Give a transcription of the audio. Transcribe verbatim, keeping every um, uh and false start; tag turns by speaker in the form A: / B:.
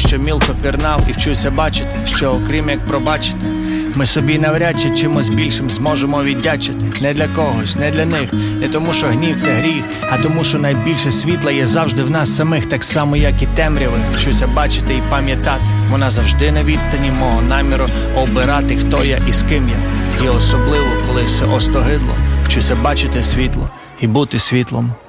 A: що мілко пірнав, і вчуся бачити, що окрім як пробачити, ми собі навряд чи чимось більшим зможемо віддячити. Не для когось, не для них, не тому що гнів це гріх, а тому що найбільше світла є завжди в нас самих, так само як і темряви. Вчуся бачити і пам'ятати, вона завжди на відстані мого наміру обирати, хто я і з ким я. І особливо, коли все остогидло, вчуся бачити світло і бути світлом.